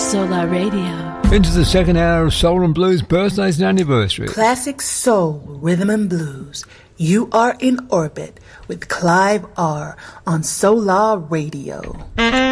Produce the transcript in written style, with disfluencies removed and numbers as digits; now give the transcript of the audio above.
Solar Radio. Into the second hour of Soul and Blues birthdays and anniversary. Classic soul, rhythm and blues. You are in orbit with Clive R on Solar Radio.